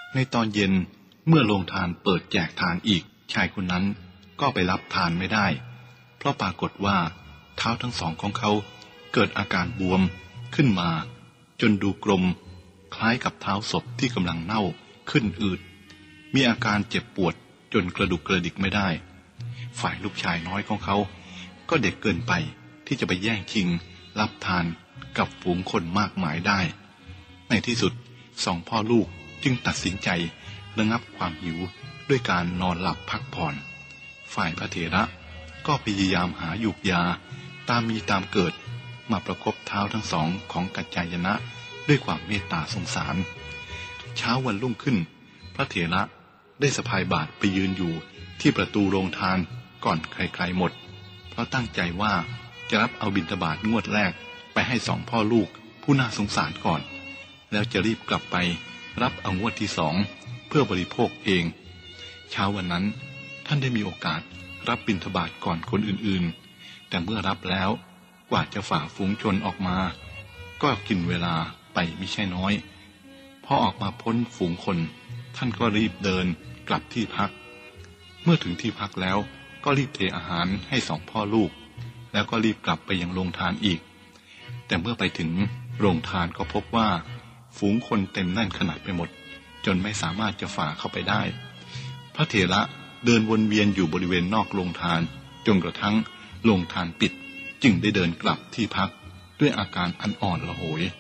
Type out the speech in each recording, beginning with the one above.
ในตอนเย็นเมื่อโรงทานเปิดแจกทานอีกชายคนนั้นก็ไปรับทานไม่ได้เพราะปรากฏว่าเท้าทั้งสองของเขาเกิดอาการบวมขึ้นมาจนดูกลมคล้ายกับเท้าศพที่กำลังเน่าขึ้นอืดมีอาการเจ็บปวดจนกระดุกกระดิกไม่ได้ฝ่ายลูกชายน้อยของเขาก็เด็กเกินไปที่จะไปแย่งชิงรับทานกับฝูงคนมากมายได้ในที่สุดสองพ่อลูกจึงตัดสินใจระงับความหิวด้วยการนอนหลับพักผ่อนฝ่ายพระเถระก็พยายามหาหยูกยาตามมีตามเกิดมาประคบเท้าทั้งสองของกัจจายนะด้วยความเมตตาสงสารเช้าวันรุ่งขึ้นพระเถระได้สะพายบาตรไปยืนอยู่ที่ประตูโรงทานก่อนใครๆหมดเพราะตั้งใจว่าจะรับเอาบิณฑบาตงวดแรกไปให้สองพ่อลูกผู้น่าสงสารก่อนแล้วจะรีบกลับไปรับเอางวดที่สองเพื่อบริโภคเองเช้าวันนั้นท่านได้มีโอกาสรับบิณฑบาตก่อนคนอื่นๆแต่เมื่อรับแล้วกว่าจะฝ่าฝูงชนออกมาก็กินเวลาไปมิใช่น้อยพอออกมาพ้นฝูงคนท่านก็รีบเดินกลับที่พักเมื่อถึงที่พักแล้วก็รีบเทอาหารให้สองพ่อลูกแล้วก็รีบกลับไปยังโรงทานอีกแต่เมื่อไปถึงโรงทานก็พบว่าฝูงคนเต็มแน่นขนาดไปหมดจนไม่สามารถจะฝ่าเข้าไปได้พระเถระเดินวนเวียนอยู่บริเวณนอกโรงทานจนกระทั่งโรงทานปิดจึงได้เดินกลับที่พักด้วยอาการอันอ่อนละโหย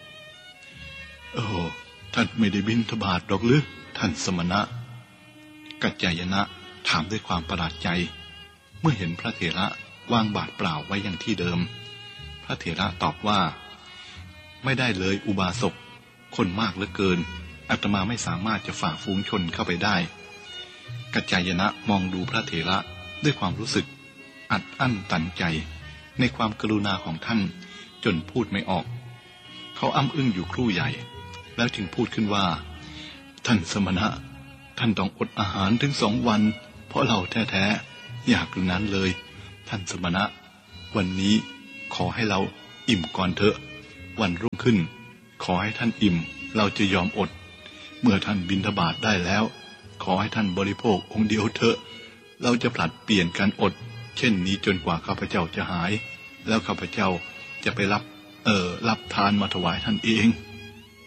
ท่านไม่ได้บิณฑบาตหรอกหรือท่านสมณะกัจจายนะถามด้วยความประหลาดใจเมื่อเห็นพระเถระวางบาตรเปล่าไว้อย่างที่เดิมพระเถระตอบว่าไม่ได้เลยอุบาสกคนมากเหลือเกินอาตมาไม่สามารถจะฝ่าฝูงชนเข้าไปได้กัจจายนะมองดูพระเถระด้วยความรู้สึกอัดอั้นตันใจในความกรุณาของท่านจนพูดไม่ออกเขาอ้ำอึ้งอยู่ครู่ใหญ่แล้วจึงพูดขึ้นว่าท่านสมณะท่านต้องอดอาหารถึง2 วันเพราะเราแท้ๆอยากหรือนั้นเลยท่านสมณะวันนี้ขอให้เราอิ่มก่อนเถอะวันรุ่งขึ้นขอให้ท่านอิ่มเราจะยอมอดเมื่อท่านบิณฑบาตได้แล้วขอให้ท่านบริโภคองค์เดียวเถอะเราจะผลัดเปลี่ยนการอดเช่นนี้จนกว่าข้าพเจ้าจะหายแล้วข้าพเจ้าจะไปรับทานมาถวายท่านเอง